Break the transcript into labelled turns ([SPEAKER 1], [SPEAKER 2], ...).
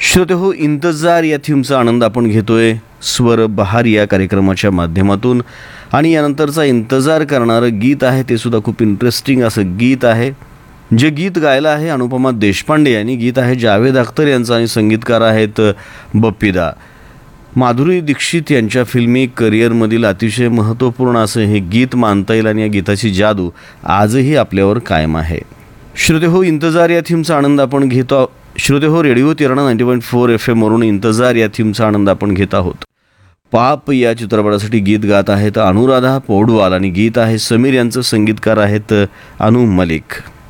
[SPEAKER 1] श्रोते हो, इंतजार या थीमचा आनंद आपण घेतोय स्वर बहार या कार्यक्रमाच्या माध्यमातून. आणि यानंतरचा इंतजार करणारं गीत आहे ते सुद्धा खूप इंटरेस्टिंग असं गीत आहे. जे गीत गायलं आहे अनुपमा देशपांडे यांनी. गीत आहे जावेद अख्तर यांचं आणि संगीतकार आहेत बप्पीदा. माधुरी दीक्षित यांच्या फिल्मी करिअरमधील अतिशय महत्त्वपूर्ण असं हे गीत मानता येईल आणि या गीताची जादू आजही आपल्यावर कायम आहे. श्रोते हो, इंतजार या थीमचा आनंद आपण घेतो. श्रोते हो, रेडिओ तिरणा 90.4 FM वरून इंतजार या थीमचा आनंद आपण घेत आहोत. पाप या चित्रपटासाठी गीत गात आहेत अनुराधा पौडवाल आणि गीत आहे समीर यांचं. संगीतकार आहेत अनु मलिक.